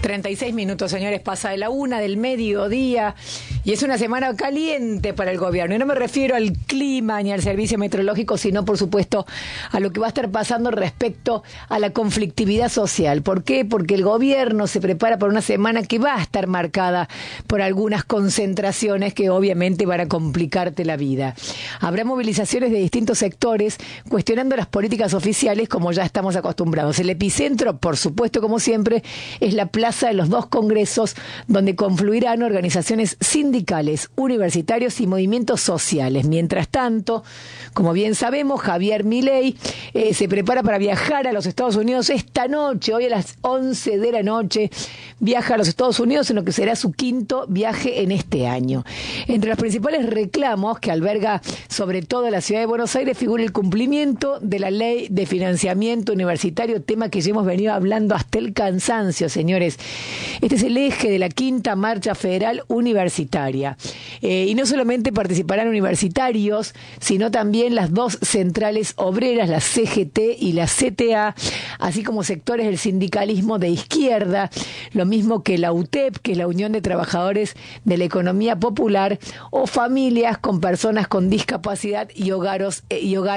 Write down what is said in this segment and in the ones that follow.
36 minutos, señores, pasa de la 1 del mediodía y es una semana caliente para el gobierno. Y no me refiero al clima ni al servicio meteorológico, sino, por supuesto, a lo que va a estar pasando respecto a la conflictividad social. ¿Por qué? Porque el gobierno se prepara para una semana que va a estar marcada por algunas concentraciones que obviamente van a complicarte la vida. Habrá movilizaciones de distintos sectores cuestionando las políticas oficiales, como ya estamos acostumbrados. El epicentro, por supuesto, como siempre, es la plaza de los dos congresos, donde confluirán organizaciones sindicales, universitarios y movimientos sociales. Mientras tanto, como bien sabemos, Javier Milei se prepara para viajar a los Estados Unidos esta noche. Hoy a las 11 de la noche viaja a los Estados Unidos en lo que será su quinto viaje en este año. Entre los principales reclamos que alberga sobre todo la ciudad de Buenos Aires figura el cumplimiento de la ley de financiamiento universitario, tema que ya hemos venido hablando hasta el cansancio, señores. Este es el eje de la quinta marcha federal universitaria. Y no solamente participarán universitarios, sino también las dos centrales obreras, la CGT y la CTA, así como sectores del sindicalismo de izquierda, lo mismo que la UTEP, que es la Unión de Trabajadores de la Economía Popular, o familias con personas con discapacidad y hogares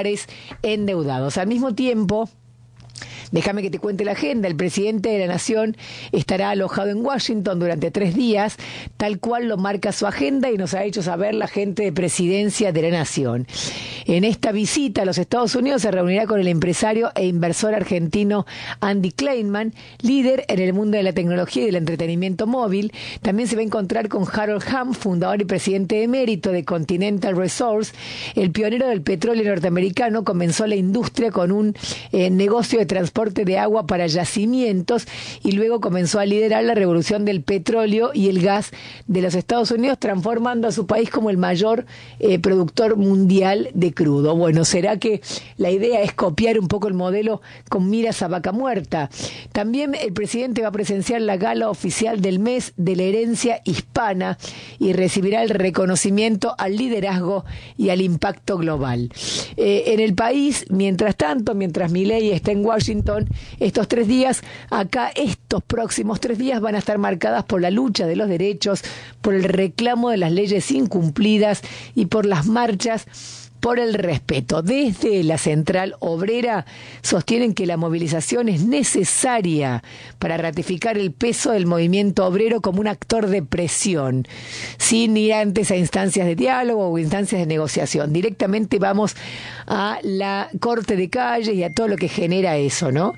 endeudados. Al mismo tiempo, déjame que te cuente la agenda. El presidente de la Nación estará alojado en Washington durante 3 días, tal cual lo marca su agenda y nos ha hecho saber la gente de Presidencia de la Nación. En esta visita a los Estados Unidos se reunirá con el empresario e inversor argentino Andy Kleinman, líder en el mundo de la tecnología y del entretenimiento móvil. También se va a encontrar con Harold Hamm, fundador y presidente emérito de Continental Resources. El pionero del petróleo norteamericano comenzó la industria con un negocio de transporte de agua para yacimientos y luego comenzó a liderar la revolución del petróleo y el gas de los Estados Unidos, transformando a su país como el mayor productor mundial de crudo. Bueno, ¿será que la idea es copiar un poco el modelo con miras a vaca muerta? También el presidente va a presenciar la gala oficial del mes de la herencia hispana y recibirá el reconocimiento al liderazgo y al impacto global. En el país, mientras tanto, mientras Milei está en Washington, estos 3 días, estos próximos 3 días van a estar marcadas por la lucha de los derechos, por el reclamo de las leyes incumplidas y por las marchas por el respeto. Desde la Central Obrera sostienen que la movilización es necesaria para ratificar el peso del movimiento obrero como un actor de presión, sin ir antes a instancias de diálogo o instancias de negociación. Directamente vamos a la corte de calles y a todo lo que genera eso, ¿no?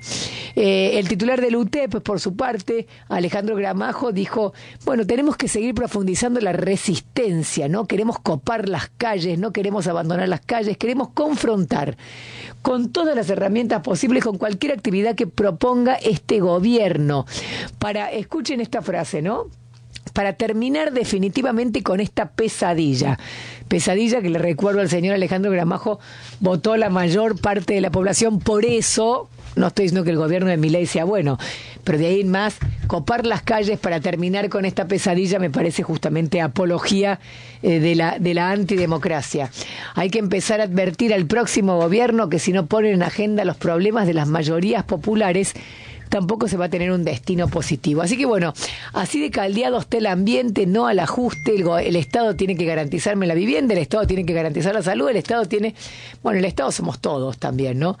El titular del UTEP, por su parte, Alejandro Gramajo, dijo, bueno, tenemos que seguir profundizando la resistencia, ¿no? Queremos copar las calles, no queremos abandonar las calles, queremos confrontar con todas las herramientas posibles, con cualquier actividad que proponga este gobierno. Escuchen esta frase, ¿no? Para terminar definitivamente con esta pesadilla que le recuerdo al señor Alejandro Gramajo, votó la mayor parte de la población. Por eso, no estoy diciendo que el gobierno de Milei sea bueno, pero de ahí en más, copar las calles para terminar con esta pesadilla me parece justamente apología de la antidemocracia. Hay que empezar a advertir al próximo gobierno que si no ponen en agenda los problemas de las mayorías populares, tampoco se va a tener un destino positivo. Así que bueno, así de caldeado está el ambiente, no al ajuste. El Estado tiene que garantizarme la vivienda, el Estado tiene que garantizar la salud, el Estado somos todos también, ¿no?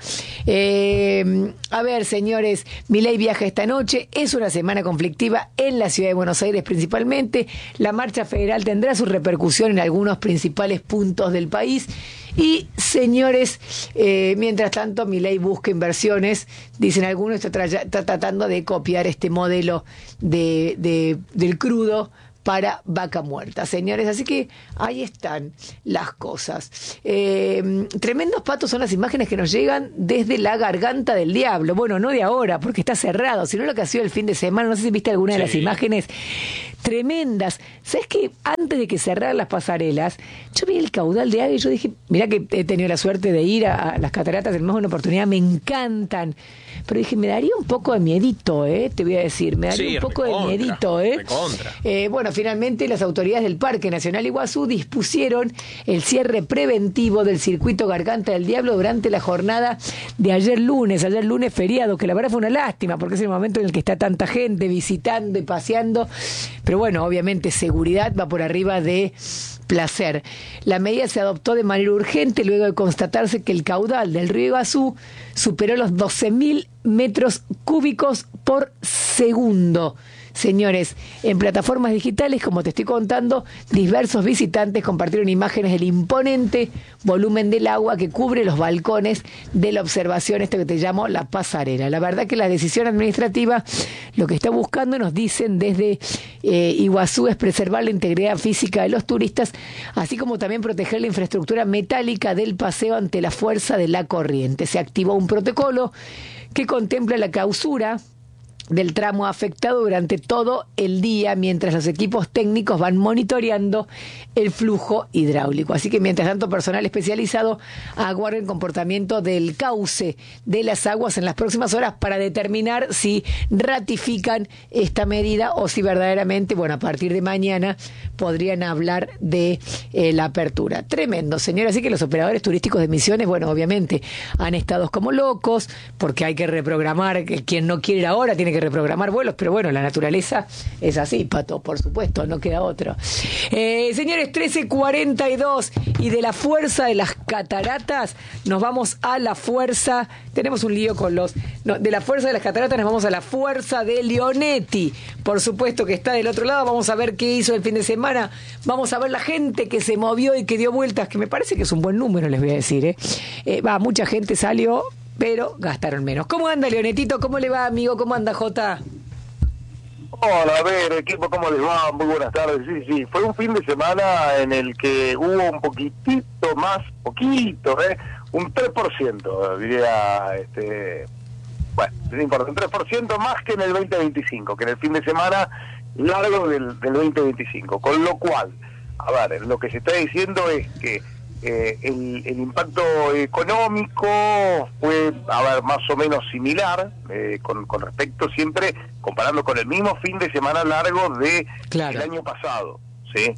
A ver, señores, Milei viaja esta noche, es una semana conflictiva en la ciudad de Buenos Aires principalmente. La marcha federal tendrá su repercusión en algunos principales puntos del país. Y, señores, mientras tanto, Milei busca inversiones, dicen algunos, está tratando de copiar este modelo del crudo para vaca muerta, señores. Así que ahí están las cosas. Tremendos patos son las imágenes que nos llegan desde la garganta del diablo. Bueno, no de ahora, porque está cerrado, sino lo que ha sido el fin de semana. No sé si viste alguna de las imágenes tremendas. ¿Sabes qué? Antes de que cerraran las pasarelas, yo vi el caudal de agua y yo dije, mirá que he tenido la suerte de ir a las cataratas en más de una oportunidad, me encantan. pero dije, me daría un poco de miedito, te voy a decir, me daría un poco de miedito, Bueno, finalmente las autoridades del Parque Nacional Iguazú dispusieron el cierre preventivo del circuito Garganta del Diablo durante la jornada de ayer lunes feriado, que la verdad fue una lástima, porque es el momento en el que está tanta gente visitando y paseando, pero bueno, obviamente seguridad va por arriba de placer. La medida se adoptó de manera urgente luego de constatarse que el caudal del río Iguazú superó los 12.000 metros cúbicos por segundo. Señores, en plataformas digitales, como te estoy contando, diversos visitantes compartieron imágenes del imponente volumen del agua que cubre los balcones de la observación, esto que te llamo la pasarela. La verdad que la decisión administrativa lo que está buscando, nos dicen desde Iguazú, es preservar la integridad física de los turistas, así como también proteger la infraestructura metálica del paseo ante la fuerza de la corriente. Se activó un protocolo que contempla la clausura del tramo afectado durante todo el día, mientras los equipos técnicos van monitoreando el flujo hidráulico. Así que mientras tanto, personal especializado aguarda el comportamiento del cauce de las aguas en las próximas horas para determinar si ratifican esta medida o si verdaderamente, bueno, a partir de mañana podrían hablar de la apertura. Tremendo, señora. Así que los operadores turísticos de Misiones, bueno, obviamente han estado como locos porque hay que reprogramar, que quien no quiere ir ahora tiene que reprogramar vuelos, pero bueno, la naturaleza es así, Pato, por supuesto, no queda otro. Señores, 13:42, y de la fuerza de las cataratas nos vamos a la fuerza, tenemos un lío con de la fuerza de las cataratas nos vamos a la fuerza de Leonetti, por supuesto que está del otro lado. Vamos a ver qué hizo el fin de semana, vamos a ver la gente que se movió y que dio vueltas, que me parece que es un buen número, les voy a decir, mucha gente salió, pero gastaron menos. ¿Cómo anda, Leonetito? ¿Cómo le va, amigo? ¿Cómo anda, Jota? Hola, a ver, equipo, ¿cómo les va? Muy buenas tardes. Sí, fue un fin de semana en el que hubo un poquitito más, un 3%, diría, bueno, no importa, un 3% más que en el 2025, que en el fin de semana largo del 2025. Con lo cual, a ver, lo que se está diciendo es que el impacto económico fue, más o menos similar, con respecto siempre, comparando con el mismo fin de semana largo del año pasado, ¿sí?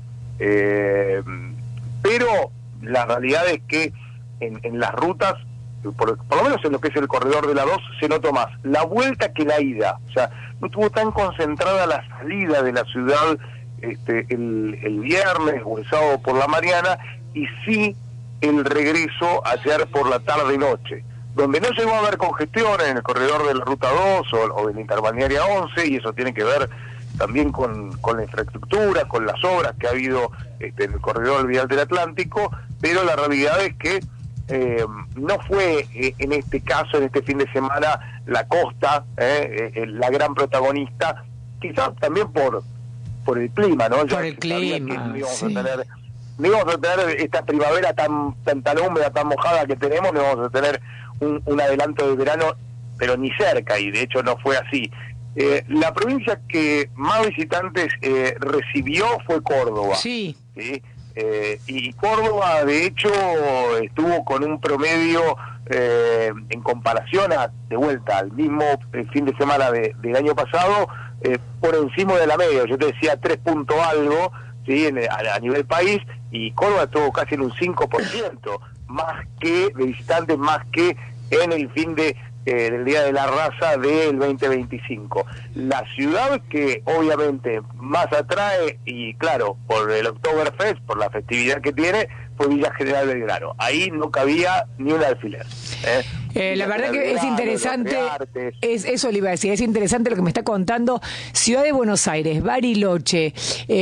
Pero la realidad es que en las rutas, por lo menos en lo que es el corredor de la 2, se notó más la vuelta que la ida. O sea, no estuvo tan concentrada la salida de la ciudad el viernes o el sábado por la mañana, y sí el regreso ayer por la tarde-noche, donde no llegó a haber congestión en el corredor de la Ruta 2 o de la Interbalnearia 11, y eso tiene que ver también con la infraestructura, con las obras que ha habido en el corredor vial del Atlántico, pero la realidad es que no fue en este caso, en este fin de semana, la costa la gran protagonista, quizás también por el clima, ¿no? Por el clima, no íbamos a tener esta primavera tan húmeda, tan mojada que tenemos, no íbamos a tener un adelanto de verano, pero ni cerca, y de hecho no fue así. La provincia que más visitantes recibió fue Córdoba. Sí. ¿Sí? Y Córdoba, de hecho, estuvo con un promedio en comparación de vuelta al mismo fin de semana del año pasado, por encima de la media. Yo te decía 3 puntos algo, ¿sí? A nivel país, y Córdoba estuvo casi en un 5% más que de visitantes, más que en el fin del Día de la Raza del 2025. La ciudad que obviamente más atrae, y claro, por el Oktoberfest, por la festividad que tiene, fue Villa General Belgrano. Ahí no cabía ni un alfiler. La verdad que es interesante, eso le iba a decir, es interesante lo que me está contando. Ciudad de Buenos Aires, Bariloche,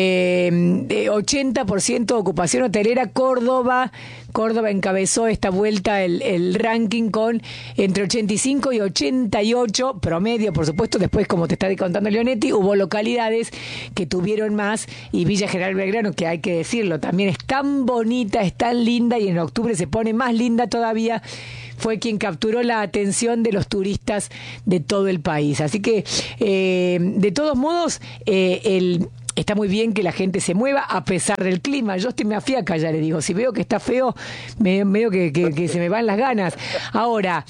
80% de ocupación hotelera. Córdoba encabezó esta vuelta el ranking con entre 85 y 88 promedio, por supuesto. Después, como te está contando Leonetti, hubo localidades que tuvieron más, y Villa General Belgrano, que hay que decirlo, también es tan bonita, es tan linda, y en octubre se pone más linda todavía, fue quien capturó la atención de los turistas de todo el país. Así que, de todos modos, está muy bien que la gente se mueva a pesar del clima. Yo estoy me afiaca, ya le digo, si veo que está feo, medio que se me van las ganas. Ahora,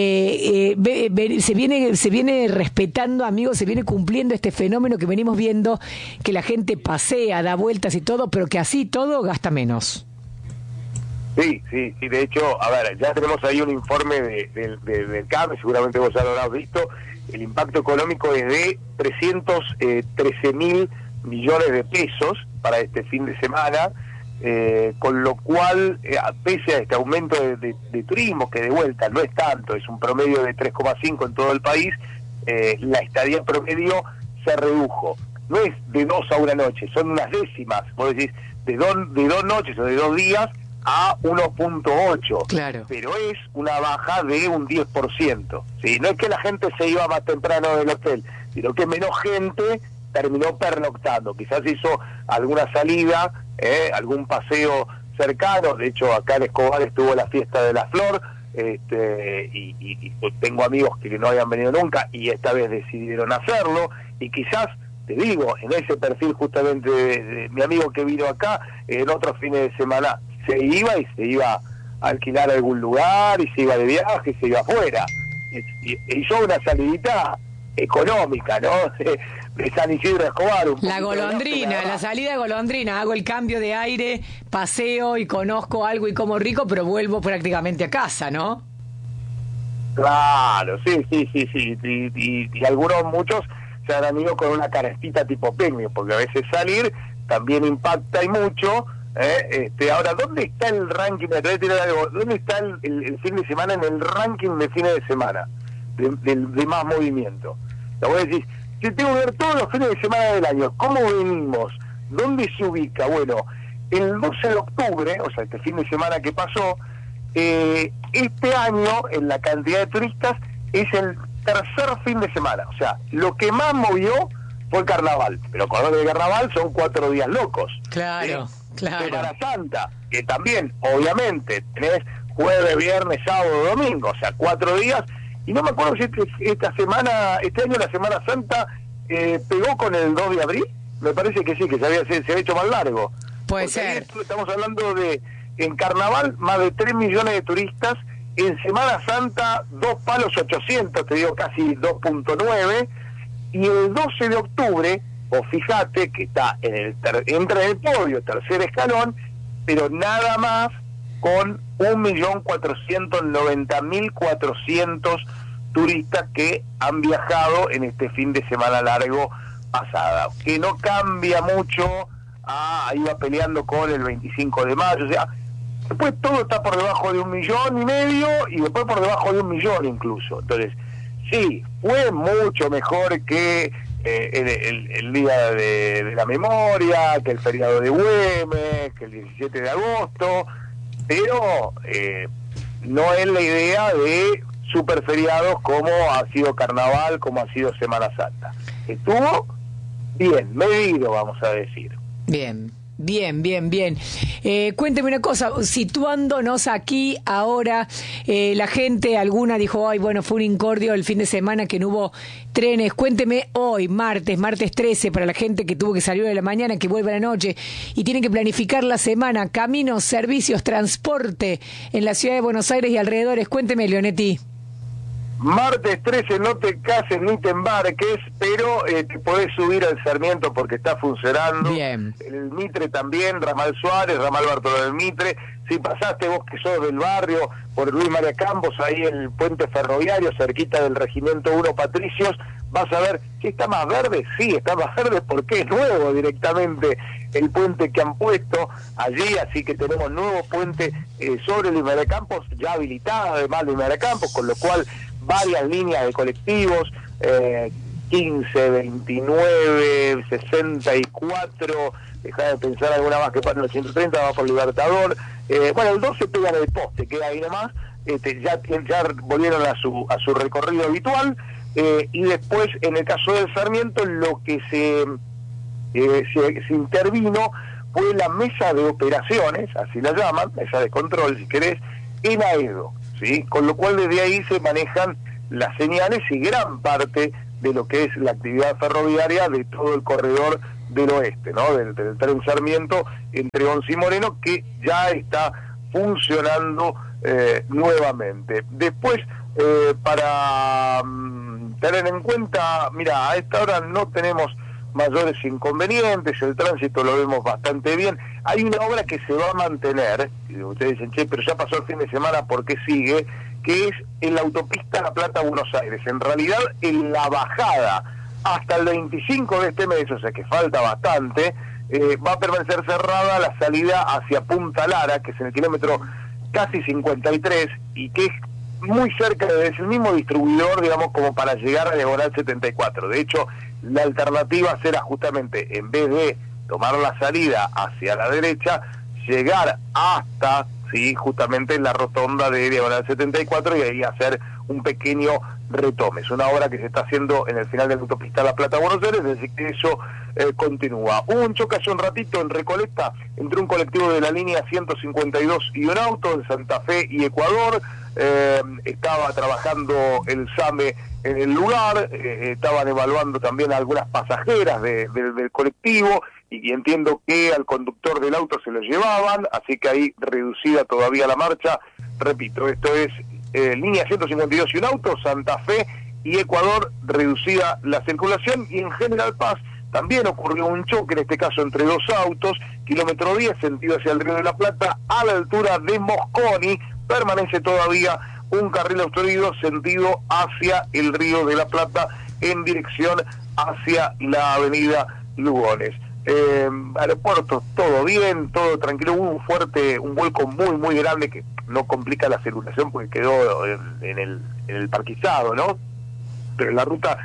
se viene respetando, amigos, se viene cumpliendo este fenómeno que venimos viendo, que la gente pasea, da vueltas y todo, pero que así todo gasta menos. Sí, de hecho, a ver, ya tenemos ahí un informe del CAME, seguramente vos ya lo habrás visto. El impacto económico es de 313.000 millones de pesos para este fin de semana, con lo cual, pese a este aumento de turismo, que de vuelta no es tanto, es un promedio de 3,5 en todo el país, la estadía promedio se redujo. No es de 2 a 1 noche, son unas décimas, vos decís, de dos noches o de 2 días a 1.8, claro. Pero es una baja de un 10%, ¿sí? No es que la gente se iba más temprano del hotel, sino que menos gente terminó pernoctando, quizás hizo alguna salida, algún paseo cercano. De hecho acá en Escobar estuvo la fiesta de la flor, y tengo amigos que no habían venido nunca y esta vez decidieron hacerlo, y quizás, te digo, en ese perfil justamente de mi amigo que vino acá, en otros fines de semana se iba a alquilar algún lugar y se iba de viaje y se iba afuera. Y yo una salidita económica, ¿no? De San Isidro a Escobar. La golondrina, la salida de golondrina. Hago el cambio de aire, paseo y conozco algo y como rico, pero vuelvo prácticamente a casa, ¿no? Claro, sí. Y muchos se han ido con una carestita tipo premio, porque a veces salir también impacta y mucho. Ahora, ¿dónde está el ranking? Me atrevo a tirar algo. ¿Dónde está el fin de semana en el ranking de fines de semana de más movimiento? La voy a decir, si tengo que ver todos los fines de semana del año, ¿cómo venimos? ¿Dónde se ubica? Bueno, el 12 de octubre, o sea, este fin de semana que pasó, este año, en la cantidad de turistas, es el tercer fin de semana. O sea, lo que más movió fue el carnaval. Pero cuando el carnaval son 4 días locos. Claro. ¿Sí? Claro. Semana Santa, que también, obviamente, tenés jueves, viernes, sábado, domingo, o sea, 4 días, y no me acuerdo si este año la Semana Santa pegó con el 2 de abril, me parece que sí, que se había hecho más largo. Puede Porque ser. Estamos hablando en Carnaval, más de 3 millones de turistas, en Semana Santa, 2 palos 800, te digo casi 2.9, y el 12 de octubre, o fíjate que está entra en el podio, tercer escalón, pero nada más con 1.490.400 turistas que han viajado en este fin de semana largo pasada, que no cambia mucho, iba peleando con el 25 de mayo, o sea, después todo está por debajo de 1,5 millones y después por debajo de 1 millón incluso. Entonces, sí, fue mucho mejor que el Día de la Memoria, que el feriado de Güemes, que el 17 de agosto, pero no es la idea de superferiados como ha sido Carnaval, como ha sido Semana Santa. Estuvo bien, medido, vamos a decir. Bien. Cuénteme una cosa, situándonos aquí ahora, la gente, alguna dijo, ay, bueno, fue un incordio el fin de semana que no hubo trenes. Cuénteme hoy, martes 13, para la gente que tuvo que salir de la mañana, que vuelve a la noche y tienen que planificar la semana, caminos, servicios, transporte en la ciudad de Buenos Aires y alrededores. Cuénteme, Leonetti. Martes 13, no te cases ni te embarques, pero te podés subir al Sarmiento porque está funcionando. Bien. El Mitre también, Ramal Suárez, Ramal Bartolomé Mitre. Si pasaste vos que sos del barrio, por Luis María Campos, ahí el puente ferroviario, cerquita del Regimiento 1 Patricios, vas a ver que está más verde. Sí, está más verde porque es nuevo directamente el puente que han puesto allí, así que tenemos nuevo puente sobre Luis María Campos, ya habilitado además Luis María Campos, con lo cual varias líneas de colectivos, 15, 29, 64, dejá de pensar alguna más que para el 130, va por Libertador, bueno, el 12 pega en el poste, queda ahí nomás, ya volvieron a su recorrido habitual, y después en el caso del Sarmiento lo que se intervino fue la mesa de operaciones, así la llaman, mesa de control si querés, en Aedo, ¿sí? Con lo cual desde ahí se manejan las señales y gran parte de lo que es la actividad ferroviaria de todo el corredor del oeste, ¿no? Del tren Sarmiento entre Once y Moreno, que ya está funcionando nuevamente. Después, para tener en cuenta, mira, a esta hora no tenemos mayores inconvenientes, el tránsito lo vemos bastante bien. Hay una obra que se va a mantener, y ustedes dicen, che, pero ya pasó el fin de semana, ¿por qué sigue? Que es en la autopista La Plata-Buenos Aires. En realidad, en la bajada hasta el 25 de este mes, o sea que falta bastante, va a permanecer cerrada la salida hacia Punta Lara, que es en el kilómetro casi 53, y que es muy cerca, es el mismo distribuidor, digamos, como para llegar a Diagonal 74. De hecho, la alternativa será justamente, en vez de tomar la salida hacia la derecha, llegar hasta, sí, justamente en la rotonda de Diagonal 74 y ahí hacer un pequeño retome. Es una obra que se está haciendo en el final de la autopista La Plata-Buenos Aires, así que eso continúa. Hubo un choque hace un ratito en Recoleta entre un colectivo de la línea 152 y un auto de Santa Fe y Ecuador. Estaba trabajando el SAME en el lugar, estaban evaluando también a algunas pasajeras del colectivo y entiendo que al conductor del auto se lo llevaban, así que ahí reducida todavía la marcha. Repito, esto es línea 152 y un auto, Santa Fe y Ecuador, reducida la circulación. Y en General Paz también ocurrió un choque, en este caso entre dos autos, kilómetro 10, sentido hacia el Río de la Plata, a la altura de Mosconi. Permanece todavía un carril obstruido, sentido hacia el Río de la Plata, en dirección hacia la avenida Lugones. Aeropuertos, todo bien, todo tranquilo. Hubo un vuelco muy grande que no complica la circulación porque quedó en el parquizado, ¿no? Pero en la ruta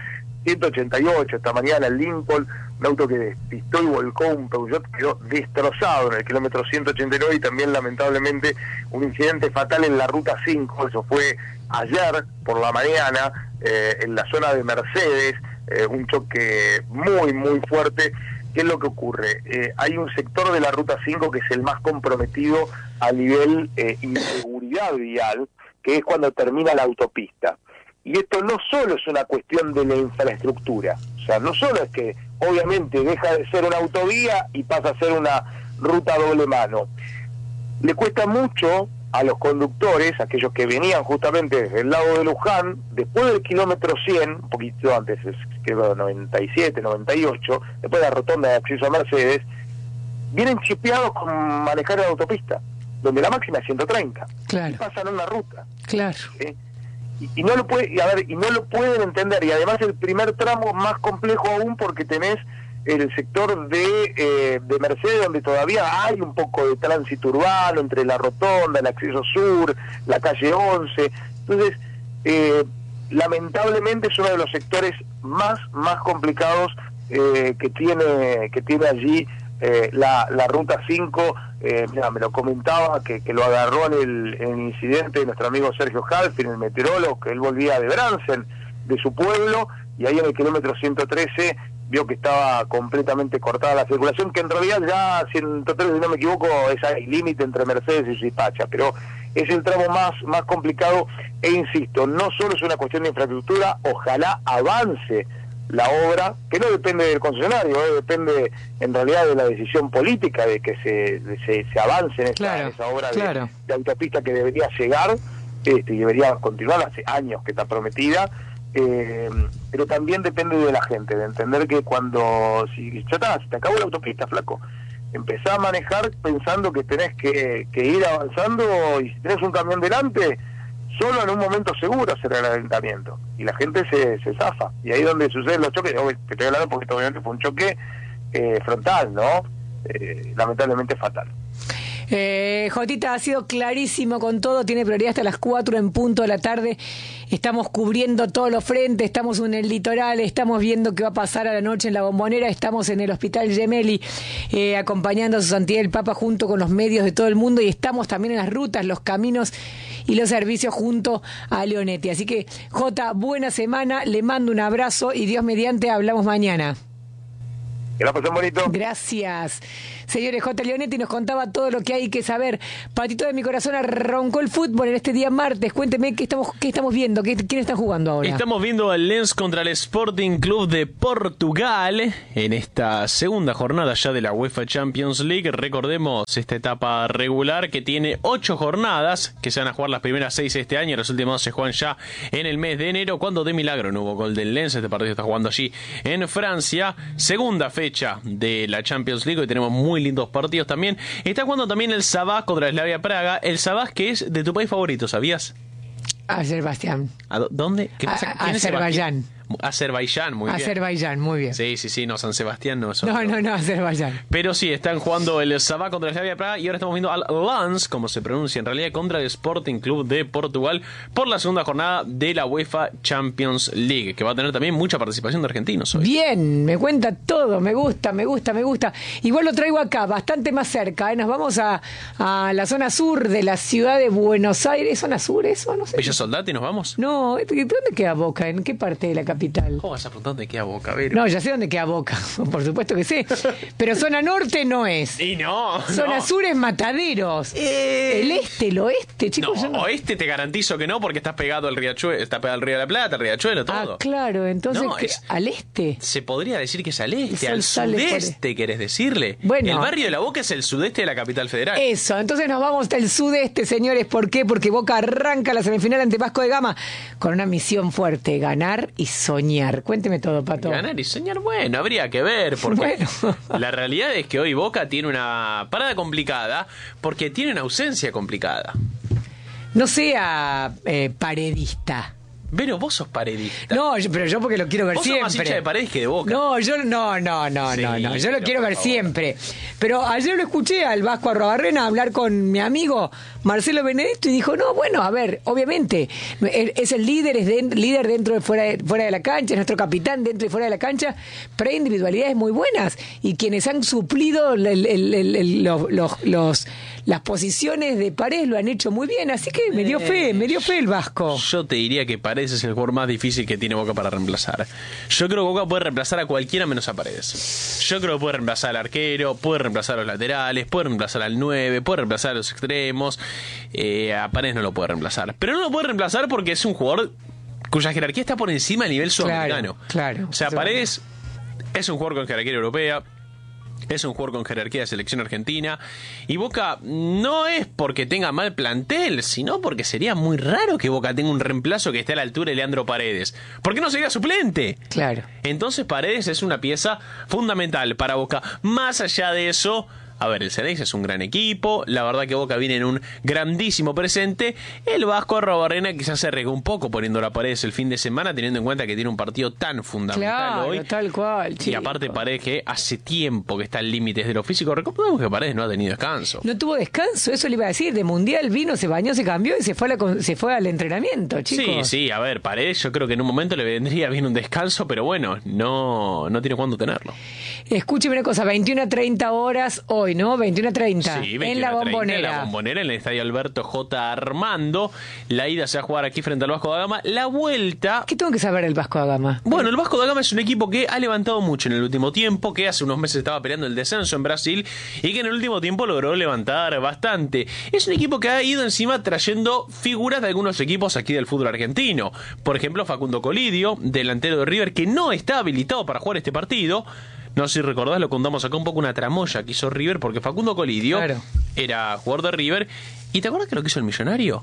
188 esta mañana en Lincoln, un auto que despistó y volcó un Peugeot, quedó destrozado en el kilómetro 189, y también lamentablemente un incidente fatal en la ruta 5, eso fue ayer por la mañana, en la zona de Mercedes, un choque muy fuerte. ¿Qué es lo que ocurre? Hay un sector de la ruta 5 que es el más comprometido a nivel inseguridad vial, que es cuando termina la autopista. Y esto no solo es una cuestión de la infraestructura, o sea, no solo es que obviamente deja de ser una autovía y pasa a ser una ruta doble mano. Le cuesta mucho a los conductores, aquellos que venían justamente desde el lado de Luján, después del kilómetro 100, un poquito antes, quedó 97, 98, después de la rotonda de acceso a Mercedes, vienen chipeados con manejar la autopista, donde la máxima es 130. Claro. Y pasan una ruta. Claro. ¿Sí? Y no lo pueden entender, y además el primer tramo más complejo aún porque tenés el sector de Mercedes, donde todavía hay un poco de tránsito urbano entre la rotonda, el acceso sur, la calle 11. Entonces, lamentablemente es uno de los sectores más complicados que tiene allí la ruta 5. Mira, me lo comentaba que lo agarró en el incidente de nuestro amigo Sergio Halfin, el meteorólogo, que él volvía de Bransen, de su pueblo, y ahí en el kilómetro 113 vio que estaba completamente cortada la circulación, que en realidad ya 113, si no me equivoco, es el límite entre Mercedes y Zipacha, pero es el tramo más complicado. E insisto, no solo es una cuestión de infraestructura, ojalá avance la obra, que no depende del concesionario, depende en realidad de la decisión política de que se avance en esa obra de autopista que debería llegar, y debería continuar, hace años que está prometida, pero también depende de la gente, de entender que si te acabó la autopista, flaco, empezá a manejar pensando que tenés que ir avanzando, y si tenés un camión delante, solo en un momento seguro hacer el adelantamiento, y la gente se zafa, y ahí es donde suceden los choques. Te estoy hablando porque obviamente fue un choque frontal, ¿no? Lamentablemente fatal. Jotita, ha sido clarísimo con todo, tiene prioridad hasta las 4 en punto de la tarde. Estamos cubriendo todos los frentes, estamos en el litoral, estamos viendo qué va a pasar a la noche en La Bombonera, estamos en el Hospital Gemelli acompañando a su santidad el Papa junto con los medios de todo el mundo, y estamos también en las rutas, los caminos y los servicios junto a Leonetti. Así que, Jota, buena semana, le mando un abrazo y Dios mediante hablamos mañana. Que la pasen bonito. Gracias. Señores, J. Leonetti nos contaba todo lo que hay que saber. Patito de mi corazón, arrancó el fútbol en este día martes. Cuénteme qué estamos viendo, quién está jugando ahora. Estamos viendo al Lens contra el Sporting Club de Portugal en esta segunda jornada ya de la UEFA Champions League. Recordemos esta etapa regular que tiene 8 jornadas, que se van a jugar las primeras 6 este año. Los últimos se juegan ya en el mes de enero, cuando de milagro no hubo gol del Lens. Este partido está jugando allí en Francia. Segunda fecha de la Champions League. Hoy tenemos muy lindos partidos también. Está jugando también el Sabah contra el Slavia Praga. El Sabah, que es de tu país favorito, ¿sabías? Azerbaiyán. ¿Dónde? ¿Qué pasa? ¿Quién es Azerbaiyán. Azerbaiyán, muy bien. Azerbaiyán, muy bien. Sí, no, San Sebastián no es otro. No, Azerbaiyán. Pero sí, están jugando el Sabah contra el Slavia Praga y ahora estamos viendo al Lens, como se pronuncia en realidad, contra el Sporting Club de Portugal por la segunda jornada de la UEFA Champions League, que va a tener también mucha participación de argentinos hoy. Bien, me cuenta todo, me gusta. Igual lo traigo acá, bastante más cerca, ¿eh? Nos vamos a la zona sur de la ciudad de Buenos Aires. ¿Zona sur eso? No sé. ¿Villa Soldati nos vamos? No, ¿dónde queda Boca? ¿En qué parte de la capital? ¿Cómo vas a preguntar dónde queda Boca? Vero? No, ya sé dónde queda Boca, por supuesto que sé. Pero zona norte no es. Y no. Zona sur es Mataderos. El este, el oeste, chicos. No, oeste te garantizo que no, porque estás pegado al Riachuelo, está pegado al Río de la Plata, al Riachuelo, todo. Ah, claro, entonces no, al este. Se podría decir que es al este, al sudeste, querés decirle. Bueno, el barrio de la Boca es el sudeste de la capital federal. Eso, entonces nos vamos del sudeste, señores. ¿Por qué? Porque Boca arranca la semifinal ante Vasco de Gama con una misión fuerte: ganar y soñar. Cuénteme todo, Pato. Ganar y soñar, bueno, habría que ver, porque la realidad es que hoy Boca tiene una parada complicada, porque tiene una ausencia complicada. No sea paredista. Pero vos sos paredista. No, pero yo porque lo quiero ver siempre. Vos sos más hincha de Paredes que de Boca. No, yo no. Yo lo quiero ver siempre. Pero ayer lo escuché al Vasco Arrobarrena hablar con mi amigo Marcelo Benedetto y dijo, no, bueno, a ver, obviamente, es el líder, líder dentro y fuera de la cancha, es nuestro capitán dentro y fuera de la cancha, pero hay individualidades muy buenas y quienes han suplido las posiciones de Paredes lo han hecho muy bien, así que me dio fe el Vasco. Yo te diría que Paredes es el jugador más difícil que tiene Boca para reemplazar. Yo creo que Boca puede reemplazar a cualquiera menos a Paredes. Yo creo que puede reemplazar al arquero, puede reemplazar a los laterales, puede reemplazar al 9, puede reemplazar a los extremos. A Paredes no lo puede reemplazar. Pero no lo puede reemplazar porque es un jugador cuya jerarquía está por encima del nivel sudamericano. Claro. O sea, Paredes es un jugador con jerarquía europea. Es un jugador con jerarquía de selección argentina. Y Boca no es porque tenga mal plantel, sino porque sería muy raro que Boca tenga un reemplazo que esté a la altura de Leandro Paredes. ¿Por qué no sería suplente? Claro. Entonces Paredes es una pieza fundamental para Boca. Más allá de eso, a ver, el Ceneice es un gran equipo. La verdad que Boca viene en un grandísimo presente. El Vasco Arrobarrena quizás se regó un poco poniendo a Paredes el fin de semana, teniendo en cuenta que tiene un partido tan fundamental hoy. Tal cual, chico. Y aparte Paredes, que hace tiempo que está en límites de lo físico. Recordemos que Paredes no ha tenido descanso. No tuvo descanso, eso le iba a decir. De Mundial vino, se bañó, se cambió y se fue al entrenamiento, chicos. Sí, a ver, Paredes yo creo que en un momento le vendría bien un descanso, pero bueno, no tiene cuándo tenerlo. Escúcheme una cosa, 21:30 horas hoy, ¿no? 21:30. Sí, en la Bombonera. En la Bombonera, en el estadio Alberto J. Armando. La ida se va a jugar aquí frente al Vasco da Gama. La vuelta... ¿Qué tengo que saber del Vasco da Gama? Bueno, el Vasco da Gama es un equipo que ha levantado mucho en el último tiempo, que hace unos meses estaba peleando el descenso en Brasil y que en el último tiempo logró levantar bastante. Es un equipo que ha ido encima trayendo figuras de algunos equipos aquí del fútbol argentino. Por ejemplo, Facundo Colidio, delantero de River, que no está habilitado para jugar este partido. No sé si recordás, lo contamos acá un poco, una tramoya que hizo River, porque Facundo Colidio era jugador de River. ¿Y te acuerdas que lo que hizo el Millonario?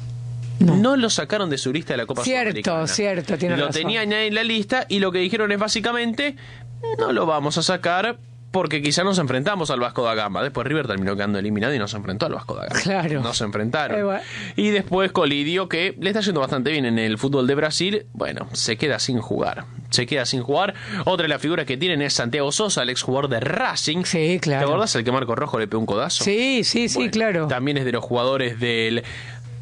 No lo sacaron de su lista de la Copa Sudamericana. Cierto, tiene razón. Lo tenían ahí en la lista y lo que dijeron es básicamente, no lo vamos a sacar porque quizá nos enfrentamos al Vasco da Gama. Después River terminó quedando eliminado y no se enfrentó al Vasco da Gama. Claro. No se enfrentaron. Y después Colidio, que le está yendo bastante bien en el fútbol de Brasil, bueno, se queda sin jugar. Otra de las figuras que tienen es Santiago Sosa, el exjugador de Racing. Sí, claro. ¿Te acordás el que Marco Rojo le pegó un codazo? Sí, bueno, claro. También es de los jugadores del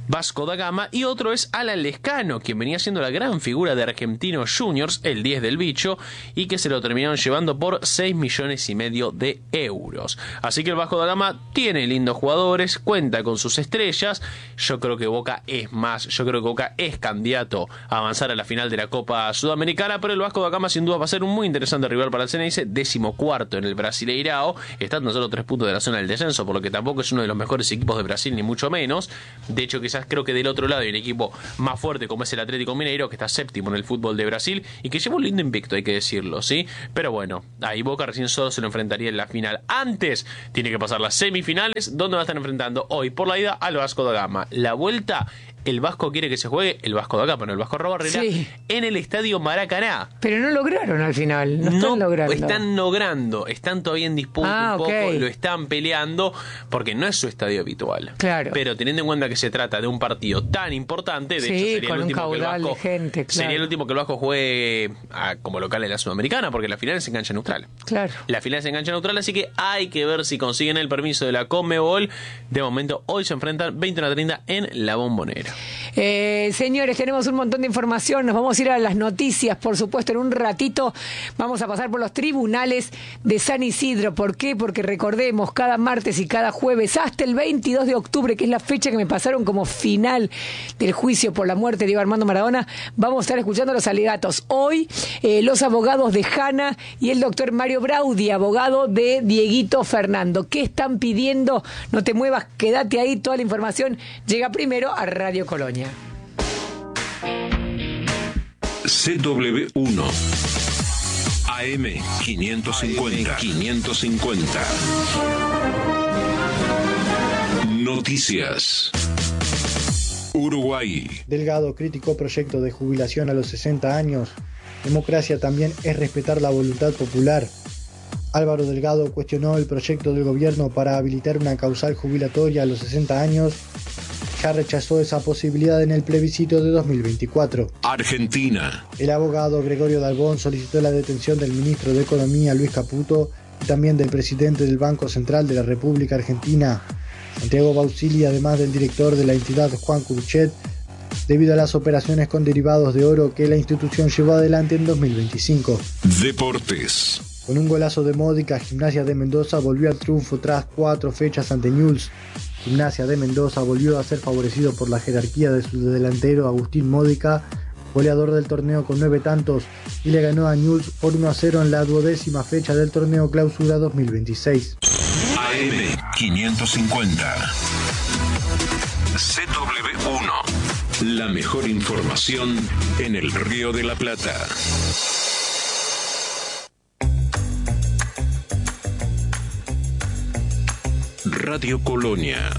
Vasco da Gama, y otro es Alan Lescano, quien venía siendo la gran figura de Argentinos Juniors, el 10 del bicho, y que se lo terminaron llevando por 6,5 millones de euros. Así que el Vasco da Gama tiene lindos jugadores, cuenta con sus estrellas. Yo creo que Boca es más, yo creo que Boca es candidato a avanzar a la final de la Copa Sudamericana, pero el Vasco da Gama sin duda va a ser un muy interesante rival para el Ceneice, 14º en el Brasileirao, está tan solo 3 puntos de la zona del descenso, por lo que tampoco es uno de los mejores equipos de Brasil, ni mucho menos. De hecho, quizás creo que del otro lado hay un equipo más fuerte como es el Atlético Mineiro, que está séptimo en el fútbol de Brasil y que lleva un lindo invicto, hay que decirlo, ¿sí? Pero bueno, ahí Boca recién solo se lo enfrentaría en la final. Antes tiene que pasar las semifinales, donde va a estar enfrentando hoy por la ida al Vasco da Gama. La vuelta, el Vasco quiere que se juegue, el Vasco da Gama, no el Vasco Arrobarrena, sí, en el Estadio Maracaná. Pero no lograron al final, no están logrando, están todavía en disputa un poco, lo están peleando, porque no es su estadio habitual. Claro. Pero teniendo en cuenta que se trata de un partido tan importante, de hecho sería el último que el Vasco, gente, claro, sería el último que el Vasco juegue como local en la Sudamericana, porque la final es en cancha neutral. Claro. La final es en cancha neutral, así que hay que ver si consiguen el permiso de la Conmebol. De momento, hoy se enfrentan 21:30 en La Bombonera. Señores, tenemos un montón de información, nos vamos a ir a las noticias, por supuesto, en un ratito vamos a pasar por los tribunales de San Isidro. ¿Por qué? Porque recordemos, cada martes y cada jueves hasta el 22 de octubre, que es la fecha que me pasaron como final del juicio por la muerte de Diego Armando Maradona, vamos a estar escuchando los alegatos. Hoy, los abogados de Hanna y el doctor Mario Braudi, abogado de Dieguito Fernando. ¿Qué están pidiendo? No te muevas, quédate ahí, toda la información llega primero a Radio Colonia. CW1 AM 550. Noticias. Uruguay. Delgado criticó proyecto de jubilación a los 60 años. Democracia también es respetar la voluntad popular. Álvaro Delgado cuestionó el proyecto del gobierno para habilitar una causal jubilatoria a los 60 años. Ya rechazó esa posibilidad en el plebiscito de 2024. Argentina. El abogado Gregorio Dalbón solicitó la detención del ministro de Economía Luis Caputo y también del presidente del Banco Central de la República Argentina, Santiago Bausili, además del director de la entidad Juan Curuchet, debido a las operaciones con derivados de oro que la institución llevó adelante en 2025. Deportes. Con un golazo de Módica, Gimnasia de Mendoza volvió al triunfo tras 4 fechas ante Newell's. Gimnasia de Mendoza volvió a ser favorecido por la jerarquía de su delantero Agustín Módica, goleador del torneo con 9 tantos, y le ganó a Newell's por 1-0 en la 12ª fecha del torneo Clausura 2026. AM 550. CW1. La mejor información en el Río de la Plata. Radio Colonia.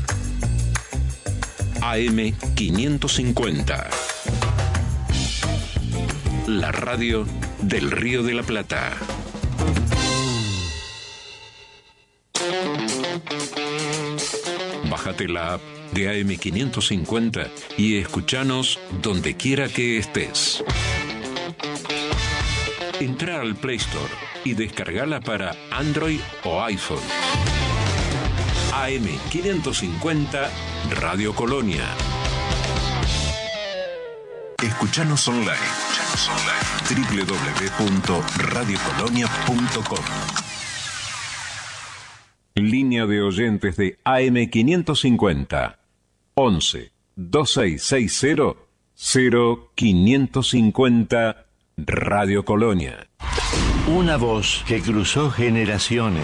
AM 550. La radio del Río de la Plata. Bájate la app de AM 550 y escuchanos donde quiera que estés. Entra al Play Store y descargala para Android o iPhone. AM 550 Radio Colonia. Escuchanos online. www.radiocolonia.com. Línea de oyentes de AM 550 11 2660 0550 Radio Colonia. Una voz que cruzó generaciones.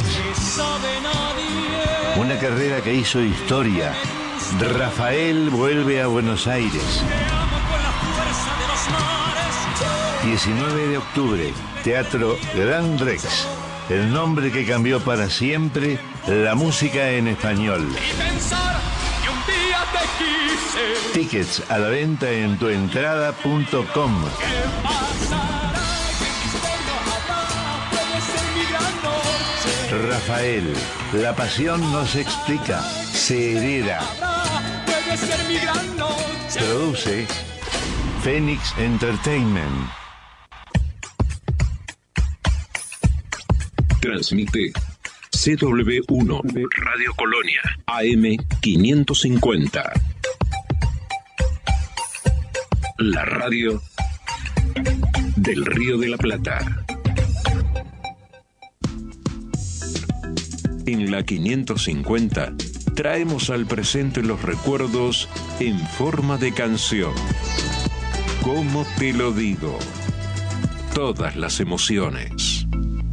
Una carrera que hizo historia. Rafael vuelve a Buenos Aires. 19 de octubre, Teatro Gran Rex. El nombre que cambió para siempre la música en español. Tickets a la venta en tuentrada.com. Rafael, la pasión no se explica, se hereda. Produce Phoenix Entertainment. Transmite CW1 Radio Colonia AM 550. La radio del Río de la Plata. En la 550 traemos al presente los recuerdos en forma de canción. ¿Cómo te lo digo? Todas las emociones.